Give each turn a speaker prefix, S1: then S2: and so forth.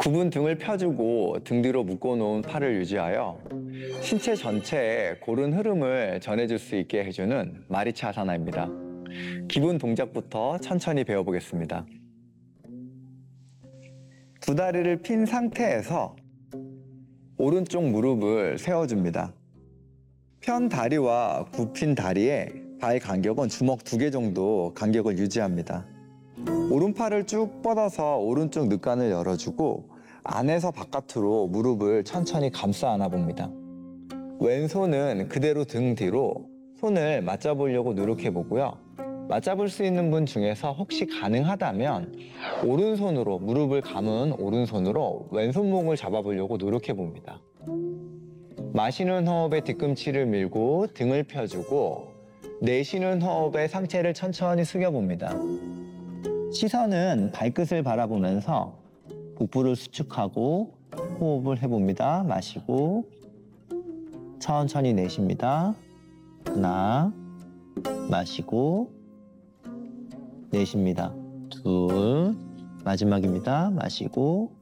S1: 굽은 등을 펴주고 등 뒤로 묶어놓은 팔을 유지하여 신체 전체에 고른 흐름을 전해줄 수 있게 해주는 마리차 아사나입니다. 기본 동작부터 천천히 배워보겠습니다. 두 다리를 핀 상태에서 오른쪽 무릎을 세워줍니다. 편 다리와 굽힌 다리의 발 간격은 주먹 2개 정도 간격을 유지합니다. 오른팔을 쭉 뻗어서 오른쪽 늑간을 열어주고 안에서 바깥으로 무릎을 천천히 감싸 안아봅니다. 왼손은 그대로 등 뒤로 손을 맞잡으려고 노력해보고요. 맞잡을 수 있는 분 중에서 혹시 가능하다면 오른손으로 무릎을 감은 오른손으로 왼손목을 잡아보려고 노력해봅니다. 마시는 호흡에 뒤꿈치를 밀고 등을 펴주고 내쉬는 호흡에 상체를 천천히 숙여봅니다. 시선은 발끝을 바라보면서 복부를 수축하고 호흡을 해봅니다. 마시고 천천히 내쉽니다. 하나, 마시고 내쉽니다. 둘, 마지막입니다. 마시고